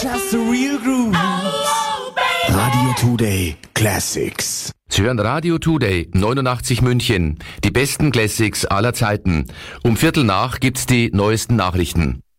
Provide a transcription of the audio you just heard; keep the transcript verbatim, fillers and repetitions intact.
Just the real grooves. Radio Today Classics. Sie hören Radio Today neunundachtzig München. Die besten Classics aller Zeiten. Um Viertel nach gibt's die neuesten Nachrichten.